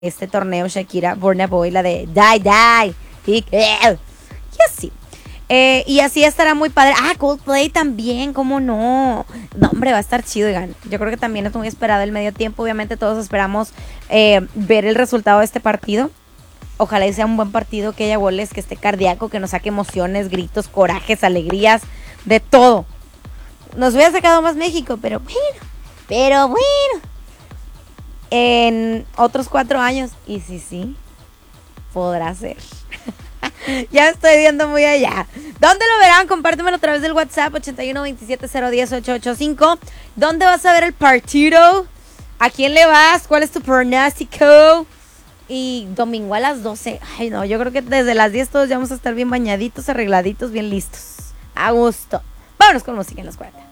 este torneo Shakira, Burna Boy, la de Die Die, y así. Y así estará muy padre. Coldplay también, ¿cómo no? No, hombre, va a estar chido, oigan. Yo creo que también es muy esperado el medio tiempo. Obviamente todos esperamos ver el resultado de este partido. Ojalá y sea un buen partido, que haya goles, que esté cardíaco, que nos saque emociones, gritos, corajes, alegrías, de todo. Nos hubiera sacado más México, pero bueno. En otros 4 años, y sí, podrá ser. Ya estoy viendo muy allá. ¿Dónde lo verán? Compártemelo a través del WhatsApp 8127010885. ¿Dónde vas a ver el partido? ¿A quién le vas? ¿Cuál es tu pronóstico? Y domingo a las 12. Ay, no, yo creo que desde las 10 todos ya vamos a estar bien bañaditos, arregladitos, bien listos. A gusto. Vámonos con música en los 40.